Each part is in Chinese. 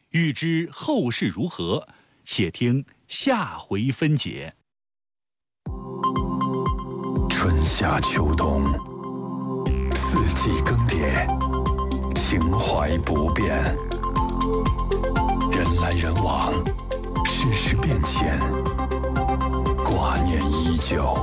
欲知后事如何，且听下回分解。 春夏秋冬，四季更迭，情怀不变。人来人往，世事变迁，挂念依旧。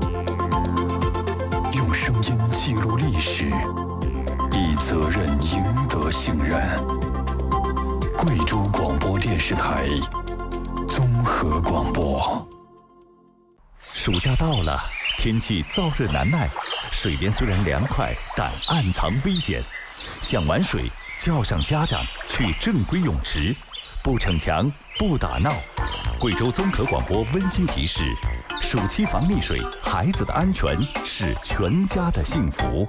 用声音记录历史，以责任赢得信任。贵州广播电视台综合广播。 暑假到了，天气燥热难耐，水边虽然凉快，但暗藏危险。想玩水，叫上家长去正规泳池，不逞强，不打闹。贵州综合广播温馨提示：暑期防溺水，孩子的安全是全家的幸福。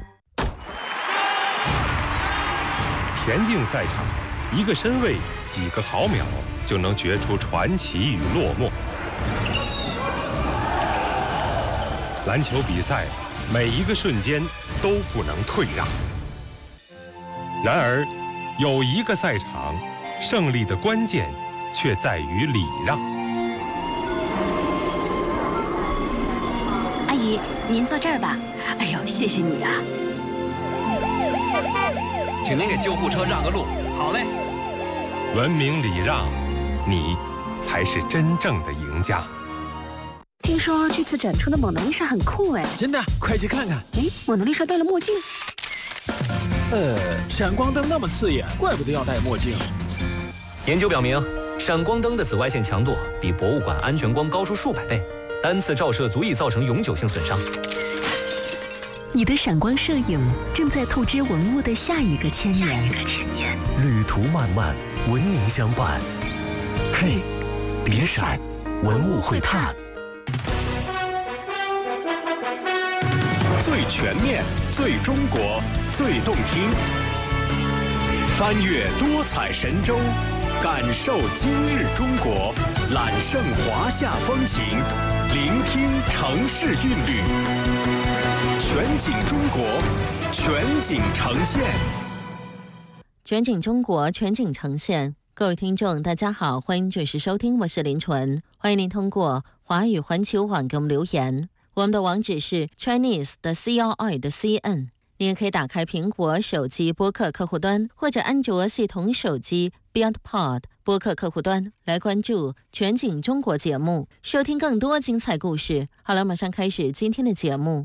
田径赛场，一个身位，几个毫秒，就能决出传奇与落寞。篮球比赛，每一个瞬间都不能退让。然而，有一个赛场，胜利的关键却在于礼让。 阿姨，您坐这儿吧。哎呦，谢谢你啊！ 请您给救护车让个路。好嘞。 文明礼让，你才是真正的赢家。 听说这次展出的蒙娜丽莎很酷哎。 真的？快去看看。 哎，蒙娜丽莎戴了墨镜。 闪光灯那么刺眼，怪不得要戴墨镜。 研究表明，闪光灯的紫外线强度比博物馆安全光高出数百倍，单次照射足以造成永久性损伤。 你的闪光摄影正在透支文物的下一个千年。 旅途漫漫，文明相伴。嘿，别闪，文物会怕。 最全面，最中国，最动听。翻越多彩神州，感受今日中国，揽胜华夏风情，聆听城市韵律。全景中国，全景呈现。 全景中国，全景呈现。各位听众，大家好，欢迎准时收听，我是林纯。欢迎您通过华语环球网给我们留言，我们的网址是 Chinese 的 CRI 的 CN。你也可以打开苹果手机播客客户端，或者安卓系统手机 BeyondPod 播客客户端来关注全景中国节目，收听更多精彩故事。好了，马上开始今天的节目。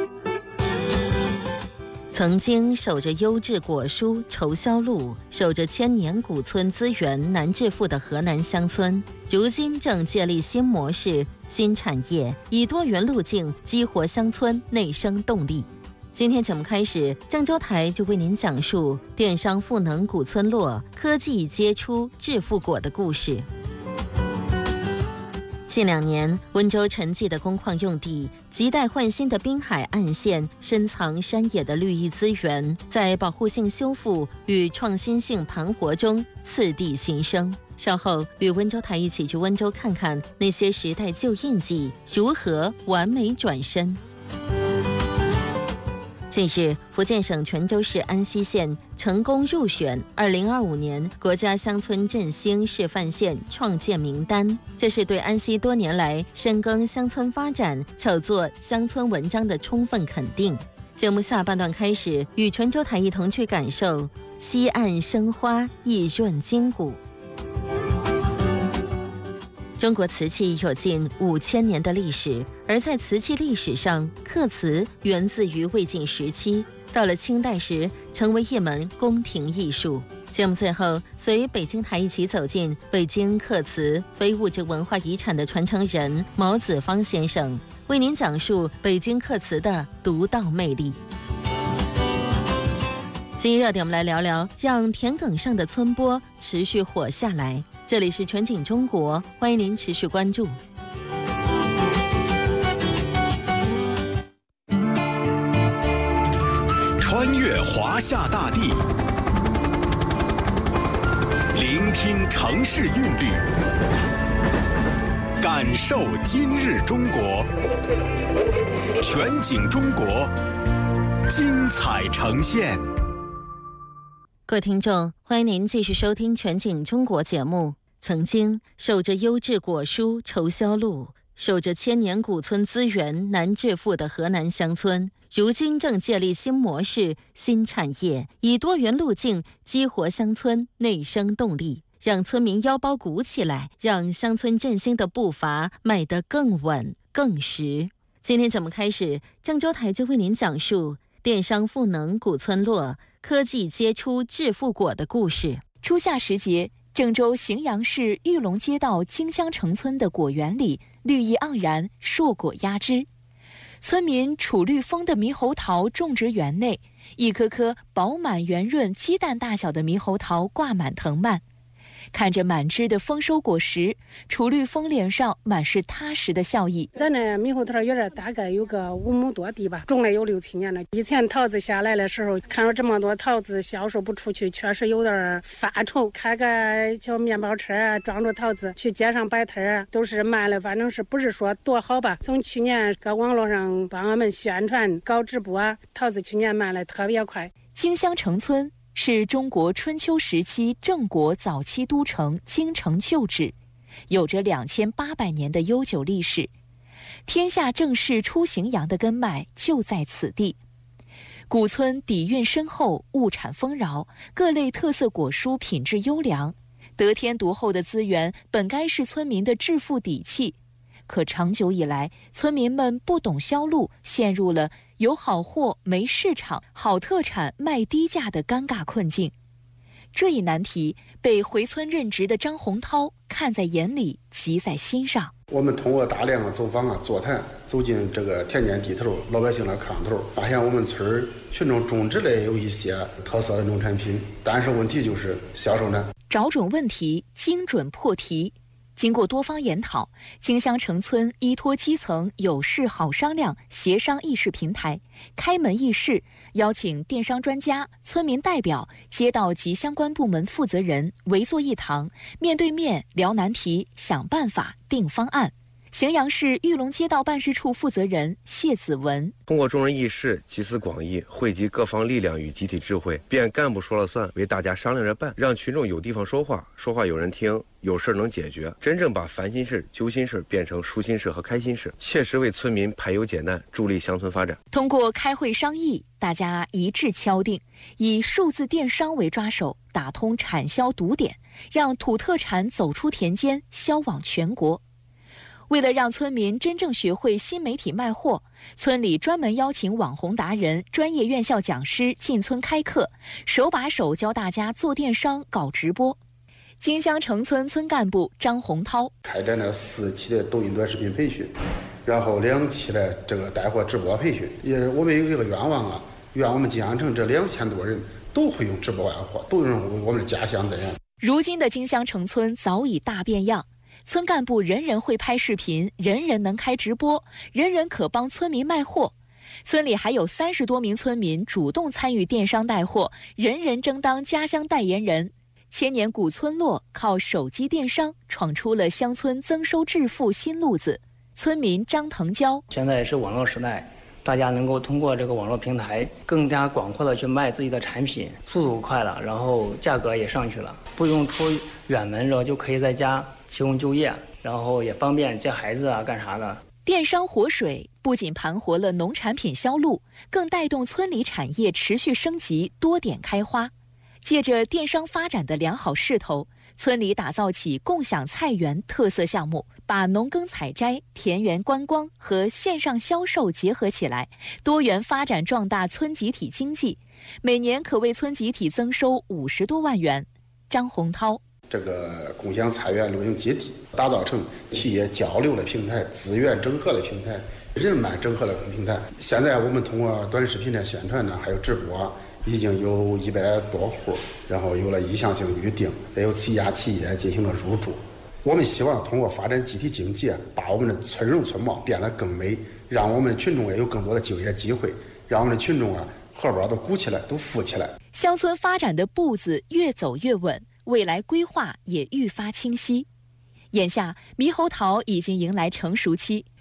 曾经守着优质果蔬绸销路，守着千年古村资源难致富的河南乡村，如今正建立新模式、新产业，以多元路径激活乡村内生动力。今天节目开始，郑州台就为您讲述电商赋能古村落，科技结出致富果的故事。近2年，温州沉寂的工矿用地，亟待换新的滨海岸线，深藏山野的绿意资源，在保护性修复与创新性盘活中次第新生。稍后与温州台一起去温州看看那些时代旧印记如何完美转身。近日，福建省泉州市安溪县成功入选2025年国家乡村振兴示范县创建名单，这是对安溪多年来深耕乡村发展、巧作乡村文章的充分肯定。节目下半段开始，与泉州台一同去感受西岸生花意润筋骨。中国瓷器有近5000年的历史，而在瓷器历史上，刻瓷源自于魏晋时期，到了清代时成为一门宫廷艺术。节目最后，随北京台一起走进北京刻瓷非物质文化遗产的传承人毛子芳先生，为您讲述北京刻瓷的独到魅力。今日热点，我们来聊聊让田埂上的村播持续活下来。这里是全景中国，欢迎您持续关注。 穿越华夏大地，聆听城市韵律，感受今日中国。全景中国，精彩呈现。 各位听众，欢迎您继续收听《全景中国》节目。曾经守着优质果蔬绸销路，守着千年古村资源难致富的河南乡村，如今正建立新模式、新产业，以多元路径激活乡村内生动力，让村民腰包鼓起来，让乡村振兴的步伐迈得更稳、更实。今天节目开始，郑州台就为您讲述电商赋能古村落，科技结出致富果的故事。 初夏时节，郑州荥阳市玉龙街道金香城村的果园里绿意盎然，硕果压枝。村民楚绿峰的猕猴桃种植园内，一颗颗饱满圆润、鸡蛋大小的猕猴桃挂满藤蔓。看着满枝的丰收果实，楚绿峰脸上满是踏实的笑意。 咱那猕猴桃园大概有个5亩多地吧，种了有6、7年了。以前桃子下来的时候，看到这么多桃子销售不出去，确实有点发愁。开个小面包车啊，装着桃子去街上摆摊啊，都是卖了，反正是不是说多好吧。从去年搁网络上帮我们宣传搞直播啊，桃子去年卖了特别快。 金香城村是中国春秋时期郑国早期都城京城旧址，有着2800年的悠久历史。天下正式出荥阳的根脉就在此地。古村底蕴深厚，物产丰饶，各类特色果蔬品质优良，得天独厚的资源本该是村民的致富底气。可长久以来，村民们不懂销路，陷入了有好货没市场，好特产卖低价的尴尬困境。这一难题被回村任职的张洪涛看在眼里，急在心上。 我们通过大量的走访啊、座谈，走进这个田间地头、老百姓的炕头，发现我们村群众种植类有一些特色的农产品，但是问题就是销售难。 找准问题，精准破题。经过多方研讨，金香城村依托基层有事好商量协商议事平台，开门议事，邀请电商专家、村民代表、街道及相关部门负责人围坐一堂，面对面聊难题，想办法，定方案。荥阳市玉龙街道办事处负责人谢子文： 通过众人议事，集思广益，汇集各方力量与集体智慧，便干部说了算，为大家商量着办，让群众有地方说话，说话有人听，有事能解决，真正把烦心事、揪心事变成舒心事和开心事，切实为村民排忧解难，助力乡村发展。 通过开会商议，大家一致敲定，以数字电商为抓手，打通产销堵点，让土特产走出田间，销往全国。为了让村民真正学会新媒体卖货，村里专门邀请网红达人、专业院校讲师进村开课，手把手教大家做电商、搞直播。金香城村村干部张洪涛开展了4期的抖音短视频培训，然后2期的这个带货直播培训。我们有一个愿望啊，愿我们金香城这2000多人都会用直播卖货，都用我们的家乡这样。 如今的金香城村早已大变样。村干部人人会拍视频，人人能开直播，人人可帮村民卖货。村里还有30多名村民主动参与电商带货，人人争当家乡代言人。千年古村落靠手机电商闯出了乡村增收致富新路子。村民张腾蛟： 现在是网络时代，大家能够通过这个网络平台更加广阔的去卖自己的产品，速度快了，然后价格也上去了，不用出远门，然后就可以在家提供就业，然后也方便接孩子啊干啥的。 电商活水不仅盘活了农产品销路，更带动村里产业持续升级，多点开花。借着电商发展的良好势头，村里打造起共享菜园特色项目，把农耕采摘、田园观光和线上销售结合起来，多元发展壮大村集体经济，每年可为村集体增收50多万元。张洪涛： 这个共享菜园露营集体打造成企业交流的平台、资源整合的平台、人脉整合的平台。现在我们通过短视频的宣传呢，还有直播，已经有100多户，然后有了意向性预定，也有7家企业进行了入驻。我们希望通过发展集体经济，把我们的村容村貌变得更美，让我们群众也有更多的就业机会，让我们的群众荷包都鼓起来，都富起来。 乡村发展的步子越走越稳，未来规划也愈发清晰。眼下猕猴桃已经迎来成熟期，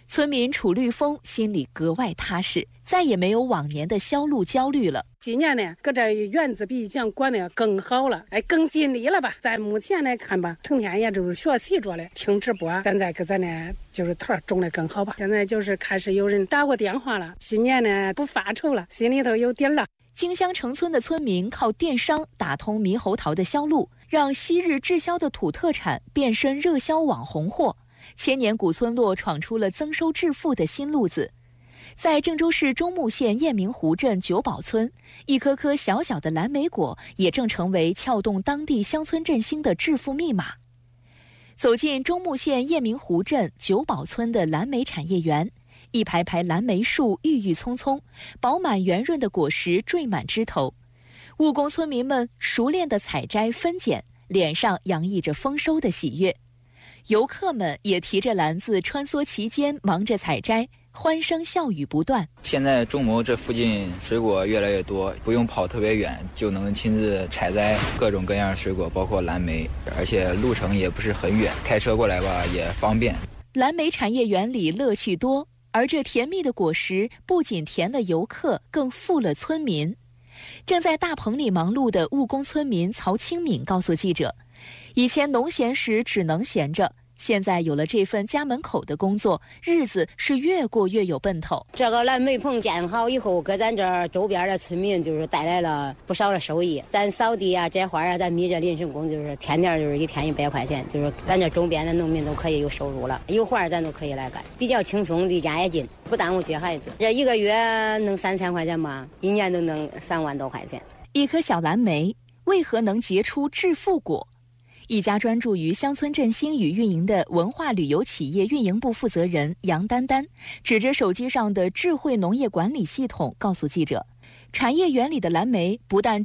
村民楚绿峰心里格外踏实，再也没有往年的销路焦虑了。 今年呢，搁这园子比以前管的更好了，更尽力了吧。在目前来看吧，成天也就是学习着嘞，听直播。现在搁咱呢，就是头种的更好吧。现在就是开始有人打过电话了，今年呢不发愁了，心里头有底了。 荆襄城村的村民靠电商打通猕猴桃的销路，让昔日滞销的土特产变身热销网红货。千年古村落闯出了增收致富的新路子。在郑州市中牟县雁鸣湖镇九堡村，一颗颗小小的蓝莓果也正成为撬动当地乡村振兴的致富密码。走进中牟县雁鸣湖镇九堡村的蓝莓产业园，一排排蓝莓树郁郁葱葱，饱满圆润的果实缀满枝头。务工村民们熟练地采摘分拣，脸上洋溢着丰收的喜悦。游客们也提着篮子穿梭其间，忙着采摘，欢声笑语不断。 现在中牟这附近水果越来越多，不用跑特别远就能亲自采摘各种各样的水果，包括蓝莓，而且路程也不是很远，开车过来吧也方便。 蓝莓产业园里乐趣多，而这甜蜜的果实不仅甜了游客，更富了村民。正在大棚里忙碌的务工村民曹清敏告诉记者，以前农闲时只能闲着，现在有了这份家门口的工作，日子是越过越有奔头。 这个蓝莓棚建好以后，给咱这周边的村民就是带来了不少的收益。咱扫地啊、摘花啊，咱米这临时工就是天天就是一天100块钱，就是咱这周边的农民都可以有收入了，有活咱都可以来干，比较轻松，离家也近，不耽误接孩子。这一个月能3000块钱吧，一年都能3万多块钱。 一颗小蓝莓为何能结出致富果？一家专注于乡村振兴与运营的文化旅游企业运营部负责人杨丹丹指着手机上的智慧农业管理系统告诉记者，产业园里的蓝莓不但